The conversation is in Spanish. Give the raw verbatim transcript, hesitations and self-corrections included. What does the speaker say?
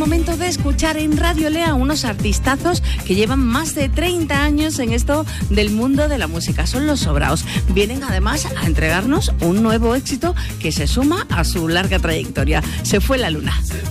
momento de escuchar en Radio Lea unos artistazos que llevan más de treinta años en esto del mundo de la música. Son Los Sobraos. Vienen además a entregarnos un nuevo éxito que se suma a su larga trayectoria. Se fue la luna.